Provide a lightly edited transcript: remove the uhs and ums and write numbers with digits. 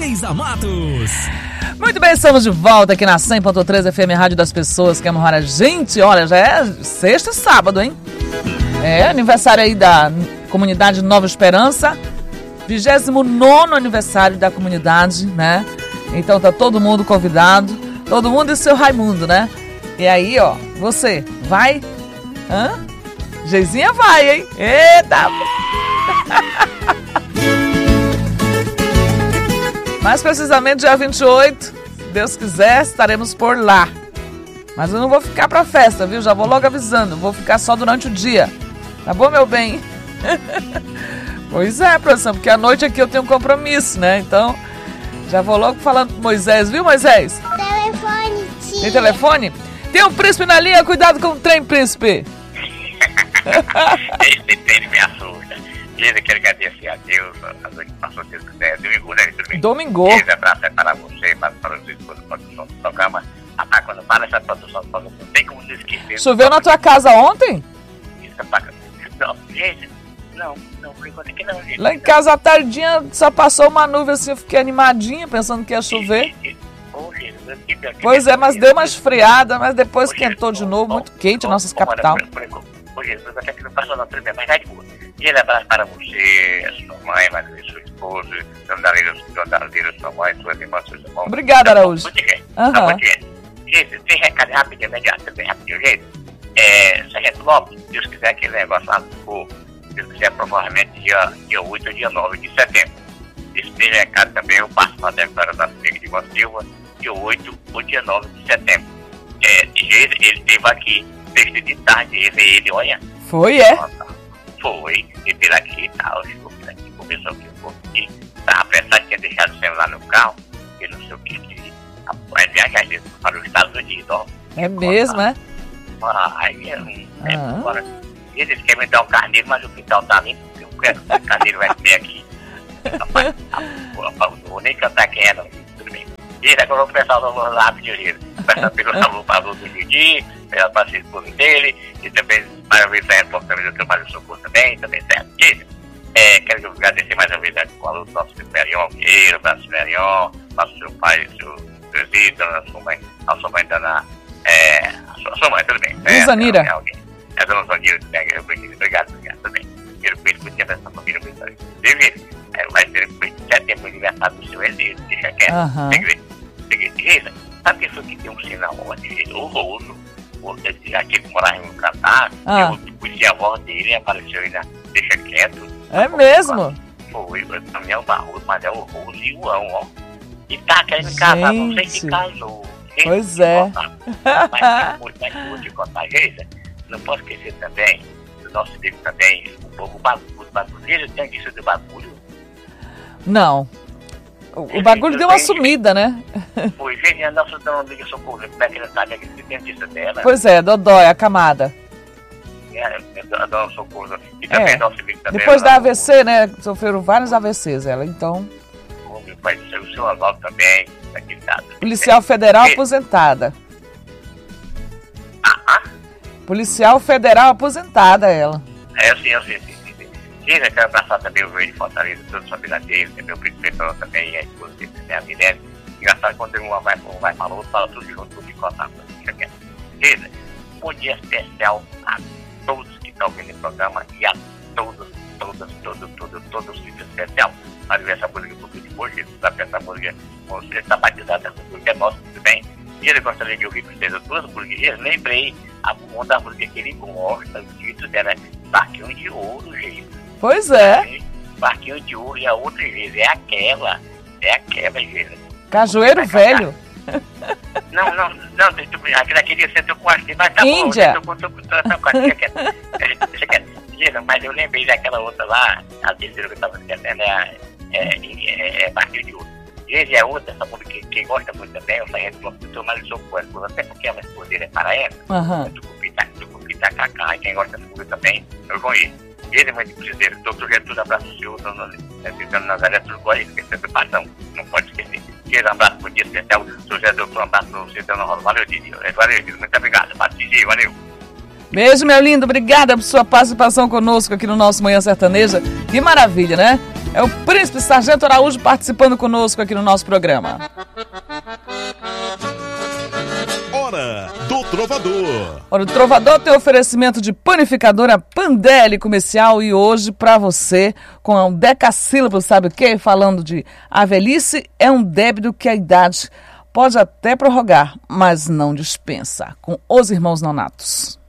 Geisa Matos. Muito bem, estamos de volta aqui na 100.3 FM, Rádio das Pessoas que amam a gente. Olha, já é sexta e sábado, hein? É aniversário aí da comunidade Nova Esperança, 29º aniversário da comunidade, né? Então tá todo mundo convidado, todo mundo e seu Raimundo, né? E aí, ó, você vai? Hã? Geizinha vai, hein? Eita! Mais precisamente dia 28, se Deus quiser, estaremos por lá. Mas eu não vou ficar pra festa, viu? Já vou logo avisando, vou ficar só durante o dia. Tá bom, meu bem? Pois é, produção, porque à noite aqui eu tenho um compromisso, né? Então, já vou logo falando com Moisés, viu, Moisés? Telefone, tia. Tem telefone? Tem um príncipe na linha, cuidado com o trem, príncipe. Esse trem me assusta. Eu quero agradecer a Deus, a noite que passou, Deus quiser, domingo, né? Domingo. Deus é pra separar você, para os esposos da produção do programa. Rapaz, quando fala essa produção do programa, não tem como se esquecer. Choveu na tua casa ontem? Não, gente, não, por enquanto aqui não, gente. Lá em casa, à tardinha, só passou uma nuvem assim, eu fiquei animadinha, pensando que ia chover. Pois é, mas deu uma esfriada, mas depois esquentou de novo, muito quente a nossa capital. Ô Jesus, até que não passou não, tudo bem, mas tá de boa. E ele abraço para você, a sua mãe, Maria, sua esposa, Dona Dalila, sua mãe, suas irmãs, seus irmãos. Obrigada, Araújo. Gente, tem recado rapidinho, imediato, bem rapidinho, gente. Sargento Lopes, se Deus quiser, aquele negócio lá ficou, se Deus quiser, provavelmente dia 8 ou dia 9 de setembro. Esse tem recado também, eu passo na declaração da Amiga de Ivan Silva, dia 8 ou dia 9 de setembro. Ele esteve aqui, sexta de tarde, ele, olha. Foi, é? Foi, ele veio aqui e tal, chegou aqui, começou aqui um pouco aqui, estava apressado, tinha deixado o celular no carro, e não sei o que vai viajar para os Estados Unidos, ó. É mesmo, é? Aí agora, eles querem me dar um carneiro, mas o quintal tá limpo, porque eu quero que o carneiro vai comer aqui. Rapaz, não vou nem cantar quem é, não, tudo bem. E agora eu vou começar o lápis de orelha. Começar a pegar o valor do Didi, pegar para a esposa dele, e também mais uma vez sair um também do trabalho do socorro também certo. E quero agradecer mais uma vez o valor do nosso Superior, Guerreiro, da Superior, nosso seu pai, seu Zito, a sua mãe, Dona. A sua mãe, tudo bem. Zanira. A Dona Zanira, obrigado também. Quero que ele cuide dessa família, vai ser setembro, aniversário do seu Elise, deixa quieto. Sabe quem foi que deu um sinal horroroso? Aquele que morava no Catar, eu conheci a voz dele e apareceu aí na deixa quieto. É mesmo? Foi, também é um barulho, mas é horroroso e ó. E tá querendo casar, não sei se casou. Pois é. Mas eu vou te contar, Geisa, não posso esquecer também do nosso amigo também, o bagulho. Ele tem isso do bagulho? Não. O bagulho deu uma sumida, né? Pois é, a nossa Dona Amiga Socorro, como é que ela tá, que tem dentista dela? Pois é, Dodói, a camada. A Dona Socorro, e também nosso amigo também. Depois da AVC, né? Sofreram vários AVCs, ela, então... Meu pai do o seu Oswaldo também, daquele dado. Policial Federal aposentada. Policial Federal aposentada, ela. Eu sei. Eu quero abraçar também o Rei de Fortaleza, toda a família dele, meu primo Petro também, e a esposa dele também, a Mirelle. Engraçado, quando um vai falar, outro fala tudo junto, tudo de contato. Beleza? Um dia especial a todos que estão ouvindo o programa e a todos especial. A essa música do de hoje, sabe essa música, você está batizado, essa música é nossa, tudo bem? E ele gostaria de ouvir com vocês as duas músicas. Eu lembrei uma da música que ele gosta, o título dela é Barquinho de Ouro, gente. Pois é. Barquinho de Ouro e a outra, gente, é aquela, gente. Cajueiro Velho. Não, aquele centro quarto, mas tá Índia. Bom, mas eu lembrei daquela outra lá, a terceira que eu estava esquecendo, é Barquinho de Ouro. E ele é outra, essa música que quem gosta muito também, o Sargento Lopes, do Mário Socorro, até porque a esposa dele é paraense, Tucupi Tacacá, e quem gosta dessa música também, eu conheço. Ele é muito cruzeiro, doutor Getúlio, abraço ao senhor, Dona Nazaré, tudo igual, esquecendo do patrão, não pode esquecer. Um abraço pro dia especial, seu José Doutor, um abraço para você, Dona Rosa, valeu, Didi, muito obrigado, valeu. Beijo, meu lindo. Obrigada por sua participação conosco aqui no nosso Manhã Sertaneja. Que maravilha, né? É o Príncipe Sargento Araújo participando conosco aqui no nosso programa. Hora do Trovador. Ora, o Trovador tem oferecimento de panificadora Pandelli Comercial e hoje para você com um decassílabo, sabe o quê? Falando de a velhice é um débito que a idade pode até prorrogar, mas não dispensa. Com os irmãos Nonatos.